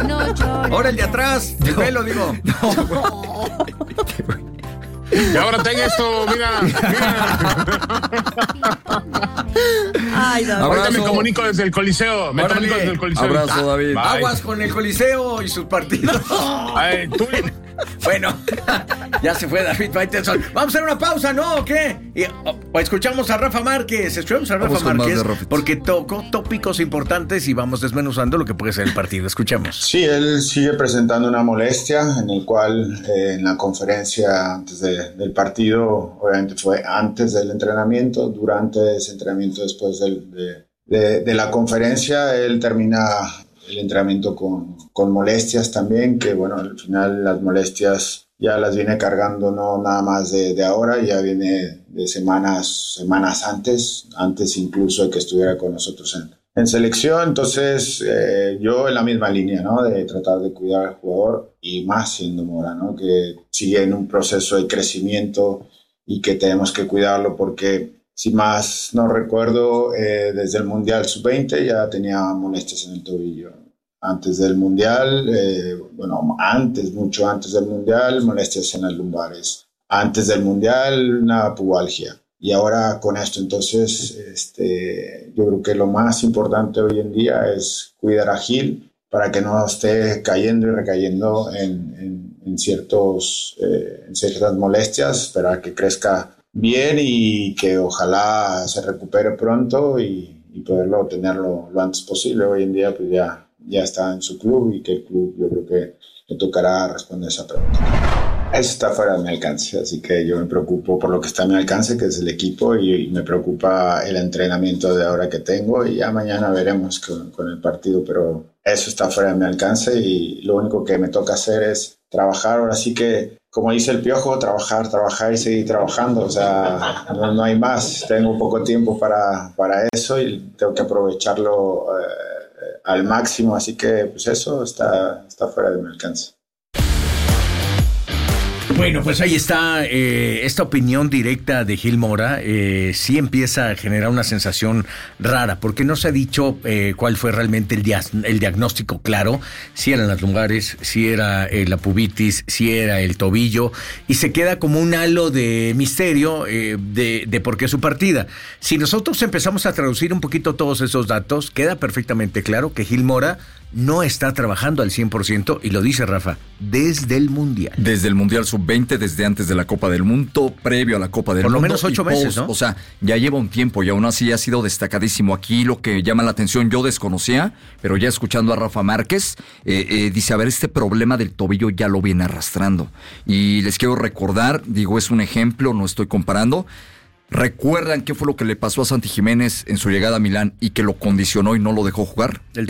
Ahora el de atrás, el pelo, digo. Y ahora ten esto, mira. Ay, David. Ahorita me comunico desde el Coliseo. Abrazo, David. Bye. Aguas con el Coliseo y sus partidos. Ay, tú... Bueno, ya se fue David Faitelson. Vamos a hacer una pausa, ¿no? ¿O qué? O escuchamos a Rafa Márquez. Escuchamos a Rafa Márquez porque tocó tópicos importantes y vamos desmenuzando lo que puede ser el partido. Escuchemos. Sí, él sigue presentando una molestia en el cual en la conferencia antes del partido, obviamente fue antes del entrenamiento, durante ese entrenamiento, después de la conferencia, él termina el entrenamiento con molestias también, que bueno, al final las molestias ya las viene cargando no nada más de ahora, ya viene de semanas antes incluso de que estuviera con nosotros en selección. Entonces yo en la misma línea, ¿no? De tratar de cuidar al jugador y más siendo Mora, ¿no? Que sigue en un proceso de crecimiento y que tenemos que cuidarlo porque si más no recuerdo, desde el Mundial Sub-20 ya tenía molestias en el tobillo. Antes del Mundial, mucho antes del Mundial, molestias en las lumbares. Antes del Mundial, una pubalgia. Y ahora con esto, entonces, yo creo que lo más importante hoy en día es cuidar a Gil para que no esté cayendo y recayendo en ciertas molestias, esperar que crezca bien y que ojalá se recupere pronto y poderlo tenerlo lo antes posible. Hoy en día pues ya está en su club y que el club yo creo que le tocará responder esa pregunta. Eso está fuera de mi alcance, así que yo me preocupo por lo que está a mi alcance, que es el equipo, y me preocupa el entrenamiento de ahora que tengo y ya mañana veremos con el partido, pero eso está fuera de mi alcance y lo único que me toca hacer es trabajar. Ahora sí que, como dice el Piojo, trabajar y seguir trabajando, o sea, no hay más. Tengo poco tiempo para eso y tengo que aprovecharlo al máximo, así que pues eso está fuera de mi alcance. Bueno, pues ahí está esta opinión directa de Gil Mora. Sí empieza a generar una sensación rara, porque no se ha dicho cuál fue realmente el diagnóstico claro, si eran las lumbares, si era la pubitis, si era el tobillo, y se queda como un halo de misterio de por qué su partida. Si nosotros empezamos a traducir un poquito todos esos datos, queda perfectamente claro que Gil Mora no está trabajando al 100%, y lo dice Rafa, desde el Mundial. Desde el Mundial Sub-20, desde antes de la Copa del Mundo, previo a la Copa del Mundo. Por lo menos 8 meses, ¿no? O sea, ya lleva un tiempo y aún así ha sido destacadísimo. Aquí lo que llama la atención, yo desconocía, pero ya escuchando a Rafa Márquez, dice, a ver, este problema del tobillo ya lo viene arrastrando. Y les quiero recordar, digo, es un ejemplo, no estoy comparando. ¿Recuerdan qué fue lo que le pasó a Santi Jiménez en su llegada a Milán y que lo condicionó y no lo dejó jugar? El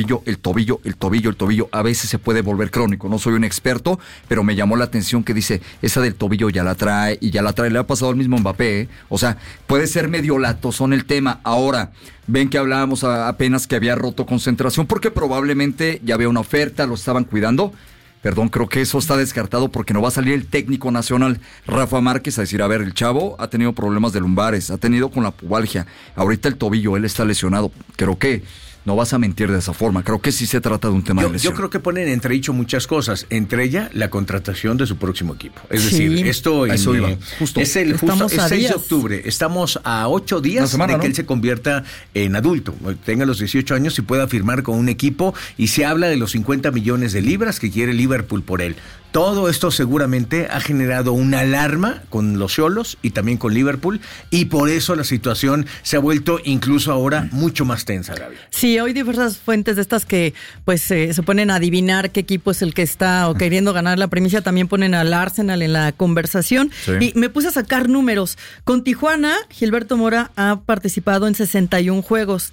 tobillo. A veces se puede volver crónico. No soy un experto, pero me llamó la atención que dice, esa del tobillo ya la trae. Le ha pasado al mismo Mbappé, ¿eh? O sea, puede ser medio latosón el tema. Ahora, ven que hablábamos apenas que había roto concentración porque probablemente ya había una oferta, lo estaban cuidando. Perdón, creo que eso está descartado porque no va a salir el técnico nacional Rafa Márquez a decir, a ver, el chavo ha tenido problemas de lumbares, ha tenido con la pubalgia, ahorita el tobillo, él está lesionado. Creo que no vas a mentir de esa forma. Creo que sí se trata de un tema de lesión. Yo creo que ponen entredicho muchas cosas, entre ellas la contratación de su próximo equipo. Es decir, esto eso iba. Justo. Es el 6 de octubre. Estamos a 8 días de que él se convierta en adulto, tenga los 18 años y pueda firmar con un equipo, y se habla de los 50 millones de libras que quiere Liverpool por él. Todo esto seguramente ha generado una alarma con los Xolos y también con Liverpool, y por eso la situación se ha vuelto incluso ahora mucho más tensa, Gaby. Sí, hoy diversas fuentes de estas que pues se ponen a adivinar qué equipo es el que está o queriendo ganar la primicia, también ponen al Arsenal en la conversación. Sí. Y me puse a sacar números. Con Tijuana, Gilberto Mora ha participado en 61 juegos,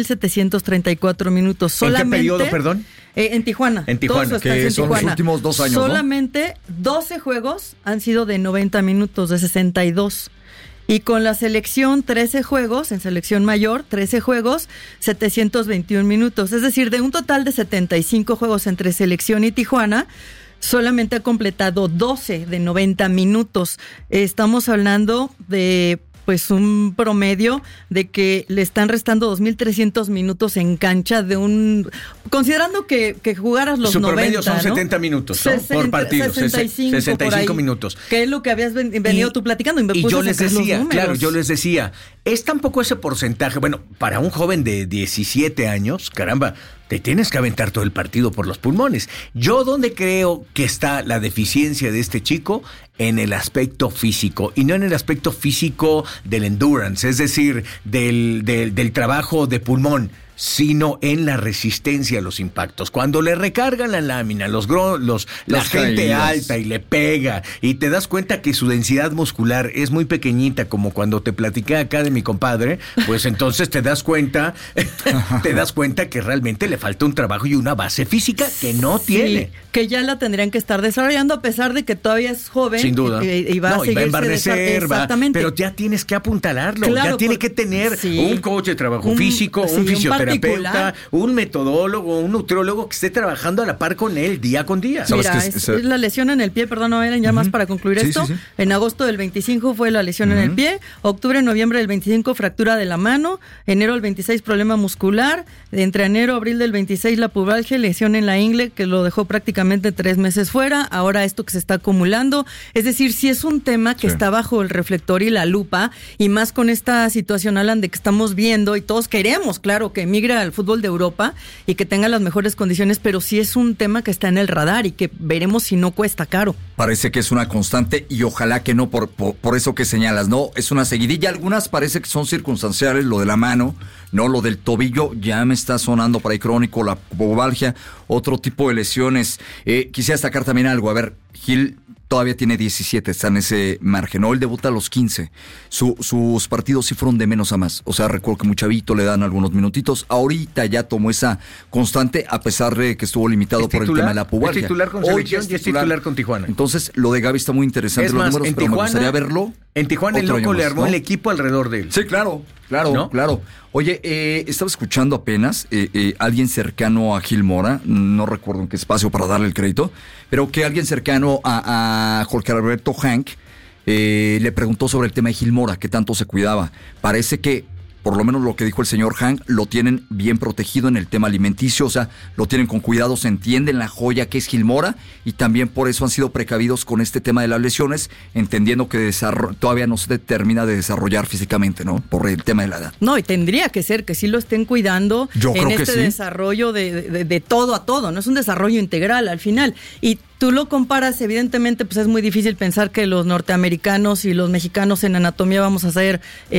3,734 minutos. ¿En qué periodo, perdón? En Tijuana. En Tijuana. Que son los últimos 2 años, Solamente 12 juegos han sido de 90 minutos, de 62. Y con la selección, 13 juegos, en selección mayor, 13 juegos, 721 minutos. Es decir, de un total de 75 juegos entre selección y Tijuana, solamente ha completado 12 de 90 minutos. Estamos hablando de pues un promedio de que le están restando 2.300 minutos en cancha considerando que jugaras los 90, su promedio son, ¿no? 70 minutos, ¿no? 60, por partido, 65 minutos. Que es lo que habías venido tú platicando. Y yo les decía, es tampoco ese porcentaje. Bueno, para un joven de 17 años, caramba, te tienes que aventar todo el partido por los pulmones. Yo donde creo que está la deficiencia de este chico, en el aspecto físico, y no en el aspecto físico del endurance, es decir, del trabajo de pulmón, sino en la resistencia a los impactos. Cuando le recargan la lámina, la gente caídas alta y le pega, y te das cuenta que su densidad muscular es muy pequeñita, como cuando te platiqué acá de mi compadre, pues entonces te das cuenta que realmente le falta un trabajo y una base física que no tiene. Que ya la tendrían que estar desarrollando, a pesar de que todavía es joven. Sin duda. Y va a seguirse a embarnecer, exactamente. Pero ya tienes que apuntalarlo. Claro, ya tiene que tener un coach de trabajo físico, un fisioterapeuta, un metodólogo, un nutriólogo que esté trabajando a la par con él día con día. Mira, es la lesión en el pie, perdón, ya más para concluir esto. Sí. En agosto del 25 fue la lesión en el pie, octubre, noviembre del 25 fractura de la mano, enero del 26 problema muscular, entre enero y abril del 26 la pubalgia, lesión en la ingle que lo dejó prácticamente 3 meses fuera, ahora esto que se está acumulando, es decir, sí es un tema que está bajo el reflector y la lupa, y más con esta situación, Alan, de que estamos viendo y todos queremos, claro, que emigre al fútbol de Europa y que tenga las mejores condiciones, pero sí es un tema que está en el radar y que veremos si no cuesta caro. Parece que es una constante y ojalá que no por eso que señalas, ¿no? Es una seguidilla, algunas parece que son circunstanciales, lo de la mano, ¿no? Lo del tobillo ya me está sonando por ahí crónico, la pubalgia, otro tipo de lesiones. Quisiera destacar también algo, a ver, Gil todavía tiene 17, está en ese margen, ¿no? Él debuta a los 15. Sus partidos sí fueron de menos a más. O sea, recuerdo que muy chavito le dan algunos minutitos. Ahorita ya tomó esa constante, a pesar de que estuvo limitado por el tema de la pubalgia. Es titular con selección y es titular con Tijuana. Entonces, lo de Gaby está muy interesante, es los más, números, pero me gustaría verlo. En Tijuana el loco le armó el equipo alrededor de él. Sí, claro. Oye, estaba escuchando apenas alguien cercano a Gil Mora, no recuerdo en qué espacio para darle el crédito, pero que alguien cercano a Jorge Alberto Hank le preguntó sobre el tema de Gil Mora, qué tanto se cuidaba. Parece que, por lo menos lo que dijo el señor Hank, lo tienen bien protegido en el tema alimenticio, o sea, lo tienen con cuidado, se entienden la joya que es Gil Mora, y también por eso han sido precavidos con este tema de las lesiones, entendiendo que todavía no se termina de desarrollar físicamente, ¿no? Por el tema de la edad. No, y tendría que ser que sí lo estén cuidando. Yo en este desarrollo de todo a todo, no es un desarrollo integral al final. Y tú lo comparas, evidentemente, pues es muy difícil pensar que los norteamericanos y los mexicanos en anatomía vamos a ser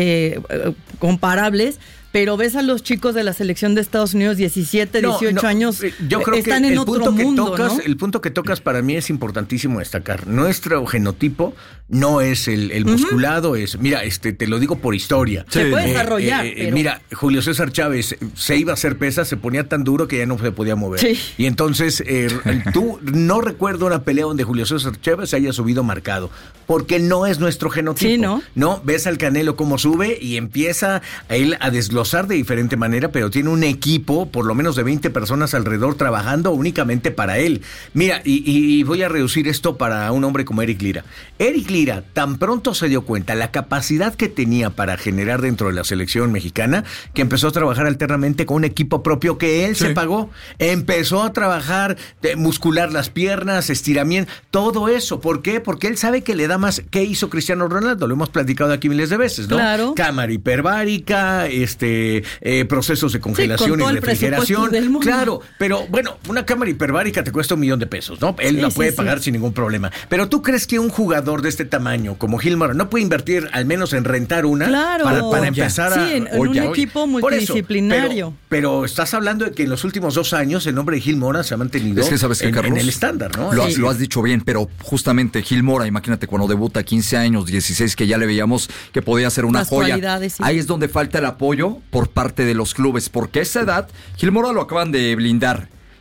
comparables, pero ves a los chicos de la selección de Estados Unidos, 17, 18 años, yo creo están que en otro mundo, ¿no? El punto que tocas para mí es importantísimo destacar. Nuestro genotipo no es el musculado, mira, te lo digo por historia. Se puede desarrollar. Mira, Julio César Chávez se iba a hacer pesas, se ponía tan duro que ya no se podía mover. Sí. Y entonces, tú no recuerdo una pelea donde Julio César Chávez se haya subido marcado, porque no es nuestro genotipo. Sí, ¿no? No, ves al Canelo cómo sube y empieza a él a desglosar de diferente manera, pero tiene un equipo, por lo menos de 20 personas alrededor, trabajando únicamente para él. Mira, y voy a reducir esto para un hombre como Eric Lira. Eric Lira tan pronto se dio cuenta la capacidad que tenía para generar dentro de la selección mexicana, que empezó a trabajar alternamente con un equipo propio que él se pagó. Empezó a trabajar, muscular las piernas, estiramiento, todo eso. ¿Por qué? Porque él sabe que le da más. ¿Qué hizo Cristiano Ronaldo? Lo hemos platicado aquí miles de veces, ¿no? Claro. Cámara hiperbárica, procesos de congelación y refrigeración. Claro, pero bueno, una cámara hiperbárica te cuesta $1 millón, ¿no? Él la puede pagar sin ningún problema. Pero ¿tú crees que un jugador de este tamaño como Gil Mora no puede invertir al menos en rentar una para empezar en un equipo multidisciplinario? Eso, pero estás hablando de que en los últimos 2 años el nombre de Gil Mora se ha mantenido en el estándar, ¿no? Lo has dicho bien, pero justamente Gil Mora, imagínate cuando debuta 15 años, 16, que ya le veíamos que podía ser una joya. Ahí es donde falta el apoyo por parte de los clubes, porque a esa edad, Gil Mora lo acaban de blindar.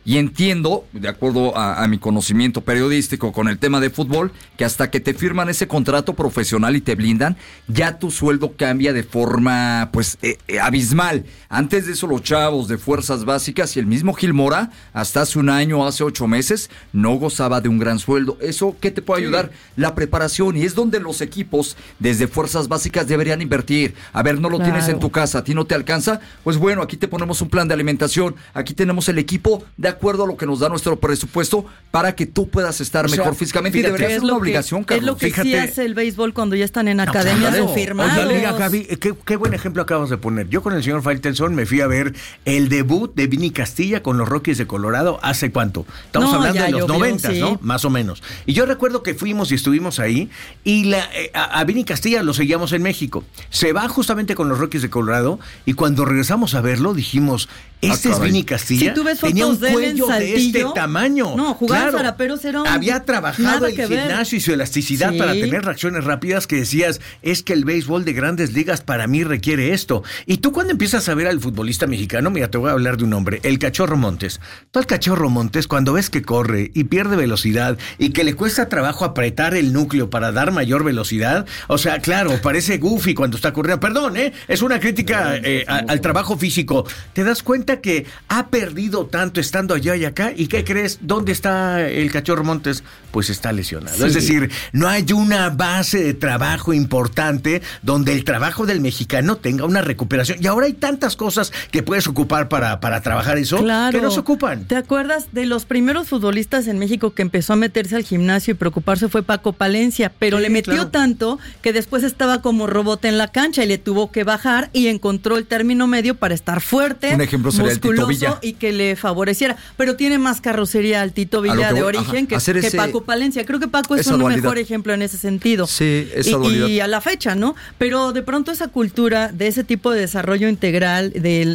Y entiendo, de acuerdo a mi conocimiento periodístico con el tema de fútbol, que hasta que te firman ese contrato profesional y te blindan, ya tu sueldo cambia de forma pues abismal. Antes de eso los chavos de fuerzas básicas y el mismo Gil Mora, hasta hace un año, hace 8 meses, no gozaba de un gran sueldo. ¿Eso qué te puede ayudar? La preparación, y es donde los equipos desde fuerzas básicas deberían invertir. A ver, no lo tienes en tu casa, a ti no te alcanza, pues bueno, aquí te ponemos un plan de alimentación, aquí tenemos el equipo de acuerdo a lo que nos da nuestro presupuesto para que tú puedas estar mejor físicamente. Y debería ser una obligación, Carlos. Es lo que sí hace el béisbol cuando ya están en academias o firmados. Oye, Gaby, qué buen ejemplo acabas de poner. Yo con el señor Faitelson me fui a ver el debut de Vinny Castilla con los Rockies de Colorado. ¿Hace cuánto? Estamos hablando de los 90, sí, ¿no? Más o menos. Y yo recuerdo que fuimos y estuvimos ahí y a Vinny Castilla lo seguíamos en México. Se va justamente con los Rockies de Colorado y cuando regresamos a verlo dijimos, este es Vinny Castilla. Si tú ves tenía un fotos de él en cuello de Saltillo, este tamaño. No, jugaba zaraperos, era un... Había trabajado el gimnasio y su elasticidad para tener reacciones rápidas que decías, es que el béisbol de grandes ligas para mí requiere esto. Y tú cuando empiezas a ver al futbolista mexicano, mira, te voy a hablar de un hombre, el Cachorro Montes. Tú al Cachorro Montes, cuando ves que corre y pierde velocidad y que le cuesta trabajo apretar el núcleo para dar mayor velocidad, o sea, claro, parece goofy cuando está corriendo. Perdón, es una crítica al trabajo físico. Te das cuenta que ha perdido tanto estando allá y acá, ¿y qué crees? ¿Dónde está el Cachorro Montes? Pues está lesionado. Sí. Es decir, no hay una base de trabajo importante donde el trabajo del mexicano tenga una recuperación. Y ahora hay tantas cosas que puedes ocupar para trabajar eso, que no se ocupan. ¿Te acuerdas de los primeros futbolistas en México que empezó a meterse al gimnasio y preocuparse? Fue Paco Palencia, pero le metió tanto que después estaba como robot en la cancha y le tuvo que bajar y encontró el término medio para estar fuerte, un ejemplo sería musculoso el Tito Villa, y que le favoreciera. Pero tiene más carrocería al Tito Villa de origen que Paco Palencia. Creo que Paco es un mejor ejemplo en ese sentido. Sí, esa dualidad. Y a la fecha, ¿no? Pero de pronto esa cultura de ese tipo de desarrollo integral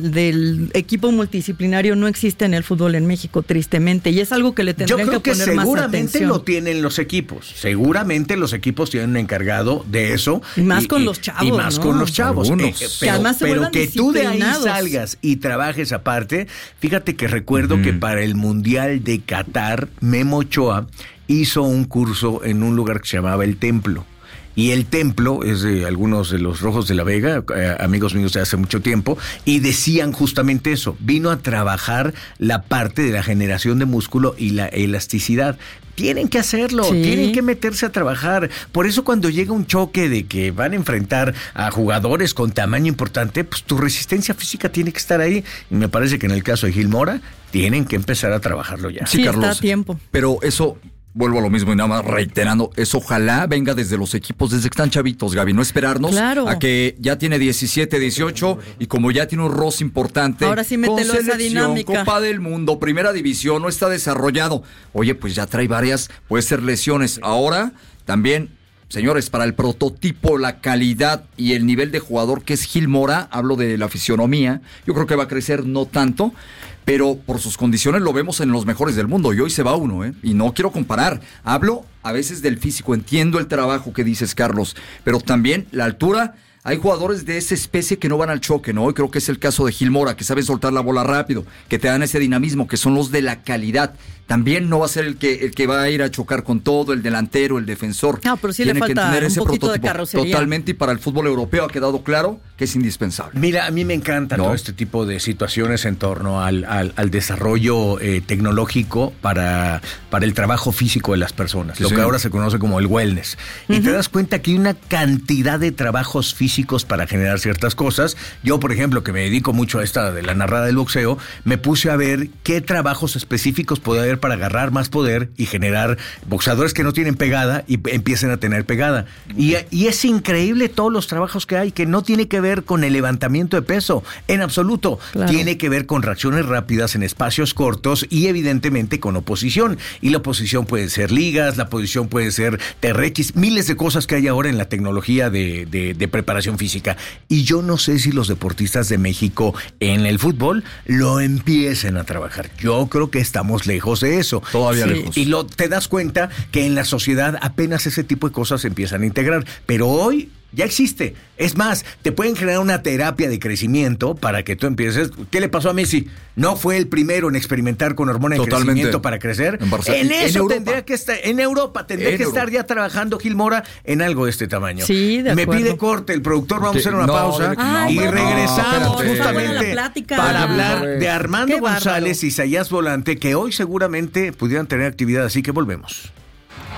del equipo multidisciplinario no existe en el fútbol en México, tristemente. Y es algo que le tendrían que poner más atención. Yo creo que seguramente lo tienen los equipos. Seguramente los equipos tienen un encargado de eso. Y más con los chavos, y más, ¿no?, con los chavos. Pero que tú de ahí salgas y trabajes aparte. Fíjate que recuerdo que para el Mundial de Qatar, Memo Ochoa hizo un curso en un lugar que se llamaba El Templo. Y El Templo es de algunos de los Rojos de la Vega, amigos míos de hace mucho tiempo, y decían justamente eso. Vino a trabajar la parte de la generación de músculo y la elasticidad. Tienen que hacerlo, tienen que meterse a trabajar. Por eso cuando llega un choque de que van a enfrentar a jugadores con tamaño importante, pues tu resistencia física tiene que estar ahí. Y me parece que en el caso de Gil Mora, tienen que empezar a trabajarlo ya. Sí, Carlos, está a tiempo. Pero eso... Vuelvo a lo mismo y nada más reiterando, eso ojalá venga desde los equipos, desde que están chavitos, Gaby, no esperarnos a que ya tiene 17, 18 y como ya tiene un roce importante, ahora sí mételo con esa dinámica. Copa del Mundo, Primera División, no está desarrollado. Oye, pues ya trae varias, puede ser lesiones. Ahora también, señores, para el prototipo, la calidad y el nivel de jugador que es Gil Mora, hablo de la fisionomía, yo creo que va a crecer no tanto, pero por sus condiciones lo vemos en los mejores del mundo y hoy se va uno, y no quiero comparar, hablo a veces del físico, entiendo el trabajo que dices, Carlos, pero también la altura. Hay jugadores de esa especie que no van al choque, ¿no? Y creo que es el caso de Gil Mora, que saben soltar la bola rápido, que te dan ese dinamismo, que son los de la calidad. También no va a ser el que va a ir a chocar con todo, el delantero, el defensor. No, pero sí tiene le falta que tener ese un poquito prototipo. de carrocería. Totalmente, y para el fútbol europeo ha quedado claro que es indispensable. Mira, a mí me encanta todo este tipo de situaciones en torno al desarrollo tecnológico para el trabajo físico de las personas, lo que ahora se conoce como el wellness. Y te das cuenta que hay una cantidad de trabajos físicos para generar ciertas cosas. Yo, por ejemplo, que me dedico mucho a esta de la narrada del boxeo, me puse a ver qué trabajos específicos puede haber para agarrar más poder y generar boxeadores que no tienen pegada y empiecen a tener pegada. Y es increíble todos los trabajos que hay, que no tiene que ver con el levantamiento de peso, en absoluto. Claro. Tiene que ver con reacciones rápidas en espacios cortos y evidentemente con oposición. Y la oposición puede ser ligas, la oposición puede ser TRX, miles de cosas que hay ahora en la tecnología de preparación física. Y yo no sé si los deportistas de México en el fútbol lo empiecen a trabajar. Yo creo que estamos lejos de eso. Todavía lejos. Y te das cuenta que en la sociedad apenas ese tipo de cosas se empiezan a integrar. Pero hoy Ya existe. Es más, te pueden generar una terapia de crecimiento para que tú empieces. ¿Qué le pasó a Messi? No fue el primero en experimentar con hormona de crecimiento para crecer. En eso tendría que estar, en Europa tendría que estar ya trabajando Gil Mora en algo de este tamaño. Sí, de acuerdo. Me pide corte el productor, vamos a hacer una pausa y regresamos justamente para hablar de Armando González y Isaías Volante, que hoy seguramente pudieran tener actividad, así que volvemos.